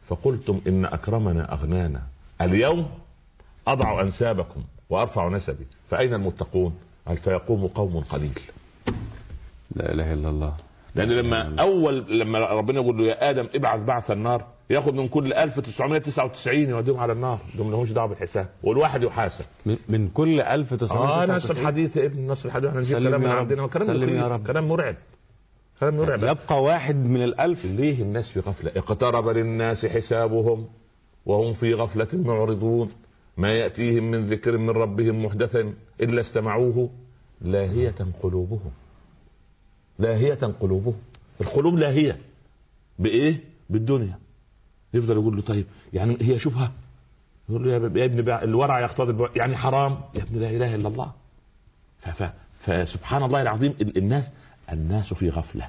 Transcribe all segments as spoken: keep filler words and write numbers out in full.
فقلتم إن أكرمنا أغنانا، اليوم أضع أنسابكم وأرفع نسبي، فأين المتقون؟ قال فيقوم قوم قليل. لا إله إلا الله. لأن لما أول لما ربنا يقول له يا آدم ابعث بعث النار، ياخد من كل ألف وتسعمائة وتسعة وتسعين يوديهم على النار، دول لهمش دعوه بالحساب، والواحد يحاسب من كل ألف وتسعمائة وتسعة وتسعين. اه نص الحديث يا ابن نص الحديث، احنا نجيب كلام من عندنا، كلام كلام مرعب، كلام مرعب. يبقى واحد من الألف. ليه الناس في غفله؟ اقترب للناس حسابهم وهم في غفله معرضون، ما ياتيهم من ذكر من ربهم محدث الا استمعوه لاهيه قلوبهم. لاهيه قلوبهم، القلوب لاهيه بايه؟ بالدنيا. يفضل يقول له طيب يعني هي شبهه، يقول له يا ابن الورع يقتضي يعني حرام، يا ابن لا اله الا الله. فسبحان الله العظيم الناس الناس في غفله.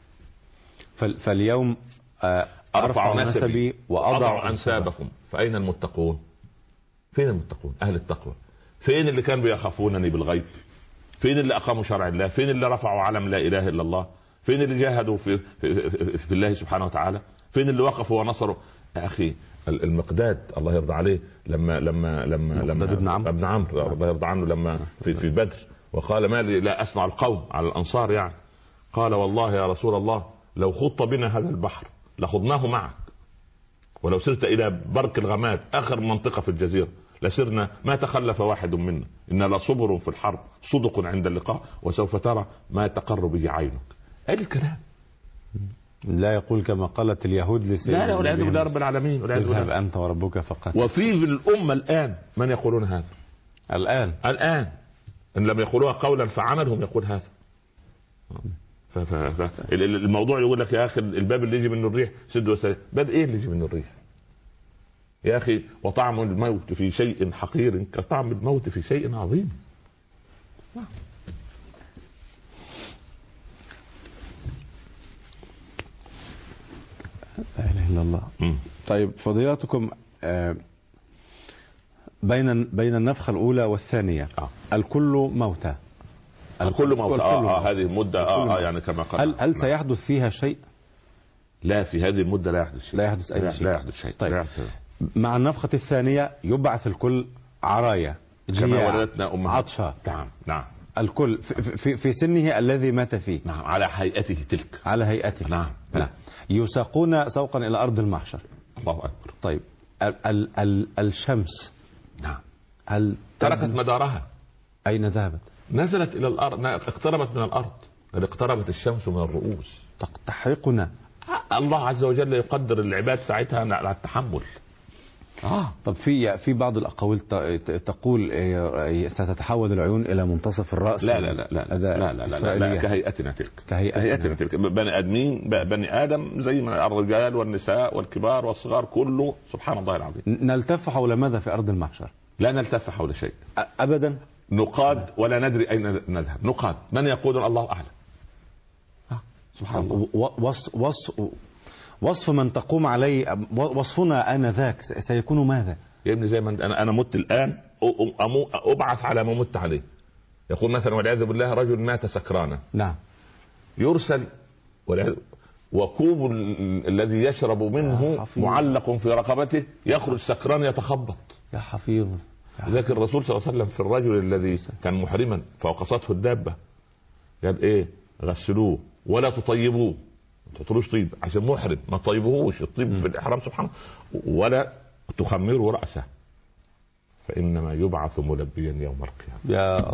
فاليوم ارفع نسبي واضع انسابكم، فاين المتقون؟ فين المتقون؟ اهل التقوى فين؟ اللي كانوا يخافونني بالغيب؟ فين اللي اقاموا شرع الله؟ فين اللي رفعوا علم لا اله الا الله؟ فين اللي جاهدوا في في, في, في الله سبحانه وتعالى؟ فين اللي وقفوا ونصروا؟ يا اخي المقداد الله يرضى عليه لما لما لما لما ابن عمرو ابن عمرو الله يرضى عنه لما في في بدر وقال ما لي لا اسمع القوم على الانصار يعني، قال والله يا رسول الله لو خضت بنا هذا البحر لخضناه معك، ولو سرت الى برك الغماد اخر منطقه في الجزيره لسرنا ما تخلف واحد منا، ان لصبر في الحرب صدق عند اللقاء وسوف ترى ما تقر به عينك. ايه الكلام؟ لا يقول كما قالت اليهود لسيدنا لا لا والعياذ بالله رب العالمين، اذهب انت وربك فقط. وفي الامه الان من يقولون هذا الان الان ان لم يقولوها قولا فعملهم يقول هذا. ف ف ف الموضوع يقول لك يا اخي الباب اللي يجي منه الريح سد وسد، باب ايه اللي يجي منه الريح يا اخي؟ وطعم الموت في شيء حقير كطعم الموت في شيء عظيم. لا اله الا الله. م. طيب فضيلتكم بين بين النفخه الاولى والثانيه آه. الكل موتى، الكل موتى آه, آه هذه المده آه, آه يعني كما قال. هل هل سيحدث فيها شيء؟ لا في هذه المده لا يحدث شيء، لا يحدث اي شيء، لا يحدث شيء. طيب يحدث. مع النفخه الثانيه يبعث الكل عرايا كما ولدتنا امهات عطشا. نعم نعم. الكل في, في, في سنه الذي مات فيه. نعم على هيئته تلك. على هيئته. نعم نعم. يساقون سوقا الى ارض المحشر. الله اكبر. طيب ال ال ال الشمس نعم هل تركت مدارها؟ اين ذهبت؟ نزلت الى الارض، اقتربت من الارض، بل اقتربت الشمس من الرؤوس. تحرقنا. الله عز وجل يقدر العباد ساعتها على التحمل. اه طب في في بعض الاقاويل تقول ستتحول العيون الى منتصف الراس. لا لا لا لا لا لا, لا, لا, لا كهيئتنا تلك. كهيئتنا تلك بني ادمين بني ادم زي ما الرجال والنساء والكبار والصغار كله سبحان الله العظيم. نلتف حول ماذا في ارض المحشر؟ لا نلتف حول شيء ابدا. نقاد ولا ندري اين نذهب، نقاد من يقول الله اعلم. سبحان الله. وصف وصف وصف من تقوم عليه وصفنا انذاك سيكون ماذا؟ يا ابني زي ما انا انا مت الان ابعث على ما مت عليه. يقول مثلا والعياذ بالله رجل مات سكرانا. نعم. يرسل وكوب الذي يشرب منه معلق في رقبته، يخرج سكران يتخبط. يا حفيظ. ذاك الرسول صلى الله عليه وسلم في الرجل الذي كان محرما فوقصته الدابه قال ايه؟ غسلوه ولا تطيبوه، ما تحطلوش طيب عشان محرم، ما تطيبوهوش، الطيب في الاحرام سبحانه، ولا تخمروا راسه فانما يبعث ملبيا يوم القيامه. يا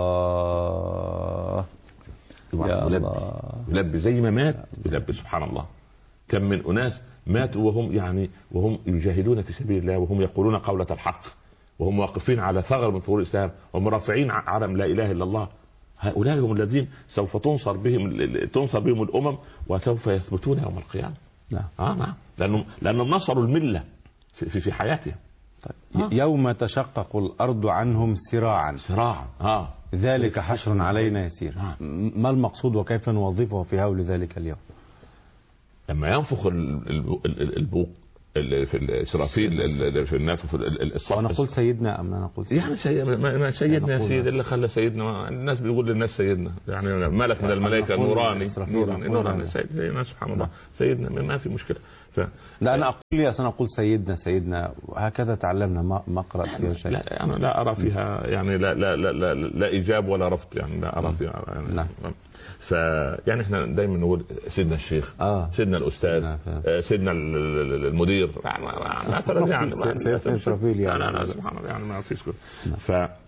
الله يا ملبي. الله يلبي زي ما مات يلبي. سبحان الله. كم من اناس ماتوا وهم يعني وهم يجاهدون في سبيل الله، وهم يقولون قولة الحق، وهم واقفين على ثغر من ثغور الاسلام، وهم رافعين علم لا اله الا الله. هؤلاء هم الذين سوف تنصر بهم تنصر بهم الامم وسوف يثبتون يوم القيامه. نعم. اه نعم لانهم لانهم نصروا المله في في, في حياتهم. طيب. آه. يوم تشقق الارض عنهم سراعا. سراعا اه ذلك حشر علينا يسير. آه. ما المقصود وكيف نوظفه في هول ذلك اليوم؟ لما ينفخ البوق في في الاسرافيل في النفخ في الصف. وانا نقول سيدنا ام نقول سيدنا؟ يعني سيدنا, سيدنا يا سيدي اللي خلى سيدنا، الناس بيقول للناس سيدنا، يعني ملك من الملائكه نوراني نوراني نوراني سيدنا سبحان الله سيدنا، ما في مشكله. ف... لا انا اقول لي انا اقول سيدنا سيدنا وهكذا تعلمنا ما ما قرات فيها شيء. لا انا لا ارى فيها يعني لا لا لا لا, لا ايجاب ولا رفض، يعني لا ارى فيها يعني. نعم. ف يعني احنا دايما نقول سيدنا الشيخ، آه. سيدنا الاستاذ، سيدنا المدير مثلا يعني سيدنا اسرافيل يعني. لا لا سبحان الله يعني ما فيش كده. ف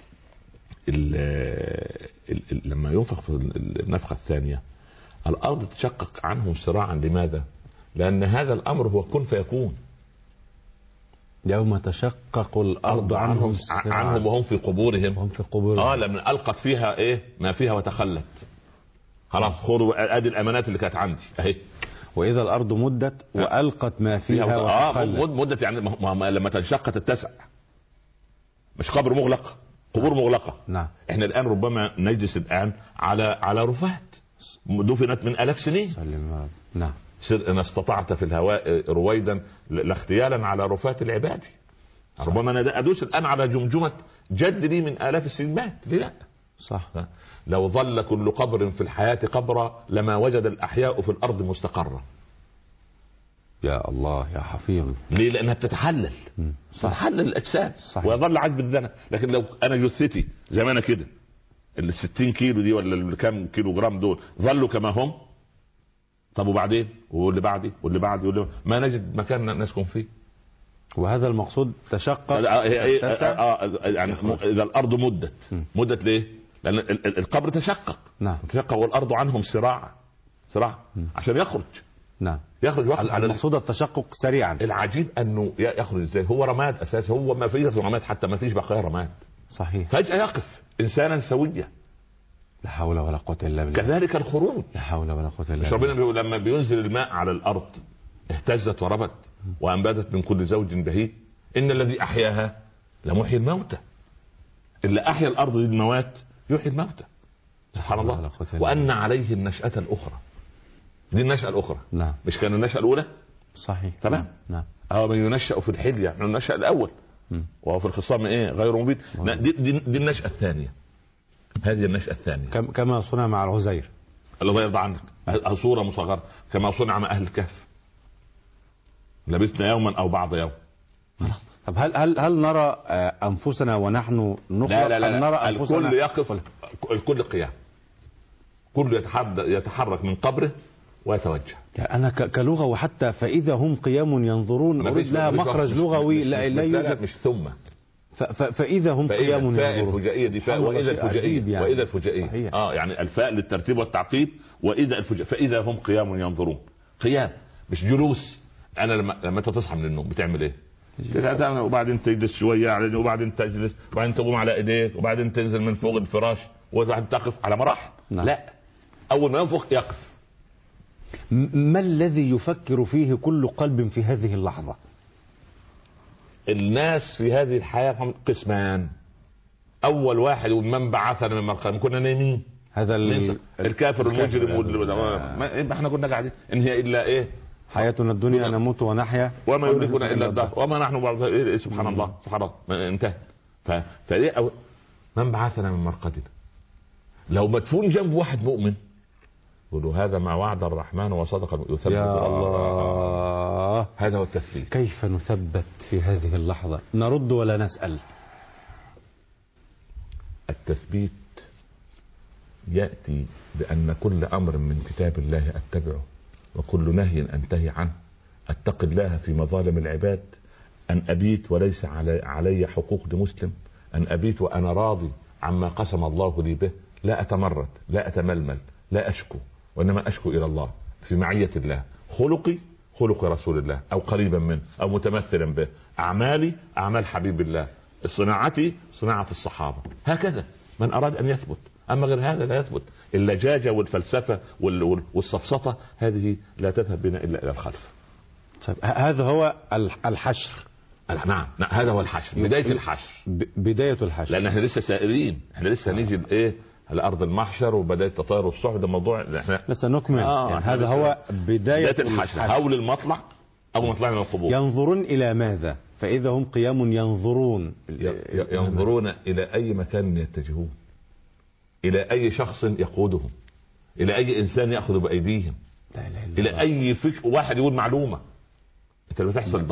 لما ينفخ في النفخه الثانيه الارض تشقق عنهم سراعا. لماذا؟ لان هذا الامر هو كن فيكون. يوم تشقق الارض عنهم عنهم وهم في قبورهم وهم في قبورهم اه لما القت فيها ايه ما فيها وتخلت. خلاص خذوا ادي الامانات اللي كانت عندي اهي. واذا الارض مدت والقت ما فيها, فيها وتخلت. اه مدت يعني لما تنشق تتسع، مش قبر مغلق، قبور مغلقه. نعم. احنا الان ربما نجلس الان على على رفات دفنت من الاف سنين. سلم. نعم. ان استطعت في الهواء رويدا لاختيالا على رفات العباد. صح. ربما انا ادوس الان على جمجمه جد لي من الاف السنين مات ليه لا؟ صح. لو ظل كل قبر في الحياه قبرا لما وجد الاحياء في الارض مستقرا. يا الله يا حفيظ. ليه؟ لانها بتتحلل، تتحلل الاجساد ويظل عجب الذنب. لكن لو انا جثتي زي ما انا كده ال ستين كيلو دي ولا الكام كيلو جرام دول ظلوا كما هم، طب وبعدين واللي بعدي واللي بعدي واللي ما نجد مكان نسكن فيه. وهذا المقصود تشقق يعني اذا الارض مدت مدت ليه؟ لان القبر تشقق. نعم. تشقق والارض عنهم صراع صراع عشان يخرج. نعم. يخرج وقت على المقصود التشقق سريعا. العجيب انه يخرج ازاي؟ هو رماد اساسا، هو ما فيش رماد حتى ما فيش بقايا رماد. صحيح. فجأة يقف انسانا سويا. لا حول ولا قوة الا بالله. كذلك الخروج. لا حول ولا قوة الا بالله. ربنا بيقول لما بينزل الماء على الارض اهتزت وربت وانبتت من كل زوج بهيج ان الذي احياها لمحيي الموتى. اللي احيا الارض للموات يحيي الموتى. سبحان الله. وان عليه النشأة الاخرى. دي النشأة الاخرى. نعم. مش كان النشأة الاولى؟ صحيح. تمام. نعم. او من ينشأ في الحلية من النشأة الاول م. وهو في الخصام ايه غير مبين. دي, دي, دي النشأة الثانية. هذه النشأة الثانية كما صنع مع العزير. الله يرضى عنك. صورة مصغرة كما صنع مع اهل الكهف. لبثنا يوما او بعض يوم. طب هل هل هل نرى انفسنا ونحن نخلق؟ لا لا لا, لا. نرى الكل يقف، الكل قيام، كل يتحرك من قبره ويتوجه. يعني انا كلغه وحتى فاذا هم قيام ينظرون اريد لها مخرج لغوي. لا لا يوجد مش ثم فاذا هم قيام ينظرون. فاء الفجائيه دي فاء واذا الفجائيه يعني. واذا الفجائيه اه يعني الفاء للترتيب والتعقيب واذا الفجائيه فاذا هم قيام ينظرون. قيام مش جلوس. انا لما لما انت تصحى من النوم بتعمل ايه؟ وبعدين تجلس شويه وبعدين تجلس وبعدين تقوم على ايديك وبعدين تنزل من فوق الفراش وبعدين تقف على مراحل. نعم. لا اول ما ينفخ يقف. ما الذي يفكر فيه كل قلب في هذه اللحظة؟ الناس في هذه الحياة قسمان. اول واحد من بعثنا من مرقد كنا نايمين. هذا الكافر المجرم وال... احنا كنا قاعدين ان هي الا ايه حياتنا الدنيا نموت ونحيا وما يهلكنا الا الدهر وما نحن بعض إيه سبحان الله سبحان الله انتهى. فليه أو... من بعثنا من مرقدنا. لو مدفون جنب واحد مؤمن يقولوا هذا ما وعد الرحمن وصدق يثبت. يا الله. هذا هو التثبيت. كيف نثبت في هذه اللحظة؟ نرد ولا نسأل؟ التثبيت يأتي بأن كل أمر من كتاب الله أتبعه وكل نهي أنتهي عنه. أتقي الله في مظالم العباد. أن أبيت وليس علي, علي حقوق لمسلم. أن أبيت وأنا راضي عما قسم الله لي به. لا أتمرد لا أتململ لا أشكو وإنما أشكو إلى الله في معية الله. خلقي خلق رسول الله أو قريبا منه أو متمثلا به. أعمالي أعمال حبيب الله. صناعتي صناعة الصحابة. هكذا من أراد أن يثبت. أما غير هذا لا يثبت. اللجاجة والفلسفة والسفسطة هذه لا تذهب بنا إلا إلى الخلف. طيب هذا هو الحشر. نعم. نعم هذا هو الحشر. بداية الحشر. بداية الحشر. لأن احنا لسه سائرين. احنا لسه نيجي إيه على أرض المحشر وبداية التطير والصعود. ده موضوع احنا لسه نكمل. آه يعني هذا هو بداية, بداية الحشر. هول المطلع أول ما طلعنا من القبور. ينظرون إلى ماذا؟ فإذا هم قيام ينظرون. ينظرون إلى أي مكان يتجهون، إلى أي شخص يقودهم، إلى أي إنسان يأخذ بأيديهم، لا لا لا إلى أي فكر واحد يقول معلومة. أنت اللي بتحصل